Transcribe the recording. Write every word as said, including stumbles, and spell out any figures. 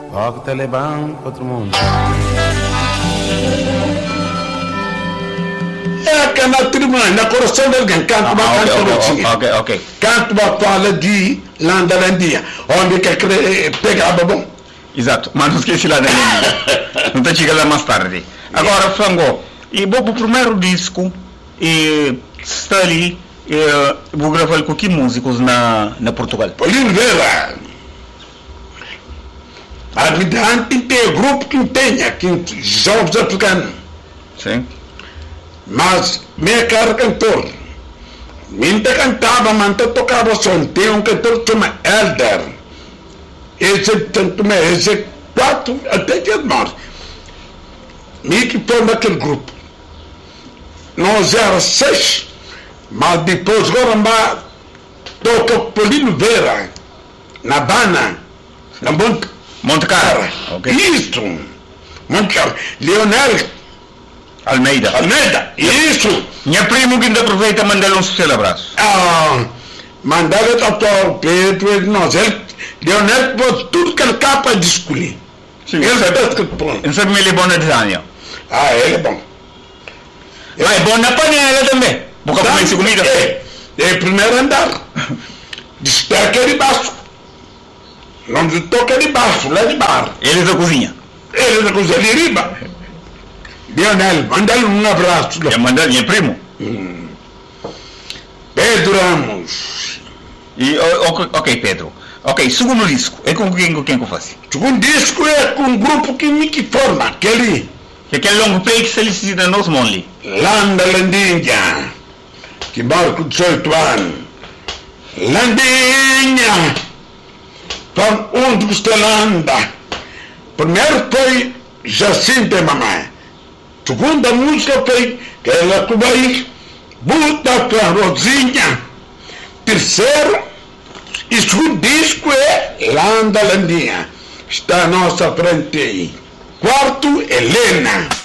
Rock Talibã, outro mundo. É que na tribuna, na coração de alguém, canto uma Ah, ok, canto ok, ok, ok. canto uma fala de Landalandia, onde quer pegar bom. Exato, mas não esqueci lá da linha. Não está chegando lá mais tarde. Agora, Frango, e bom, o primeiro disco, e está ali, e, vou gravar com que músicos na, na Portugal? Paulino Vera. A habitante tem grupo que tem aqui em jovens africanos. Sim. Mas, meu caro cantor, minha cantava, mas tocava só. Tem um cantor que chama Elder. Esse tanto mais, esse quatro, até que nós. Me que forma aquele grupo. Nós éramos seis, mas depois agora toca Paulino Vera, na Bana, na Monte Monte Carlo. Okay. Isso, Monte Carlo. Leonel Almeida. Almeida, isso. Minha primo que ainda aproveita mandar um sucesso abraço. Ah, mandava para o Pedro, nós, ele, Leonel, pôs tudo que ele capa de escolher. Sim, ele sabe, que pronto. não sabe ele é bom na design. Ah, ele é bom. Mas é bom na panela também. Boca para essa comida. É, é primeiro andar. Destaca de baixo. Não se toca de baixo, lá de bar. Ele é da cozinha. Ele é da cozinha de riba. Leonel, manda-lhe um abraço. É mandar minha primo. Hum. Pedro Ramos. E, ok, ok, Pedro. Ok, segundo disco, é com quem, com quem que eu faço? Segundo disco é com um grupo que me que forma, aquele. Que aquele longo play que se solicita nos Monley. Landa Landinha, que mora com dezoito anos. Landinha, para onde você anda? Primeiro foi Jacinto e Mamãe. Segunda música foi que ela tu vai Buta para Rosinha. Terceiro e segundo disco é Landa Landinha. Está à nossa frente aí. Quarto, Helena.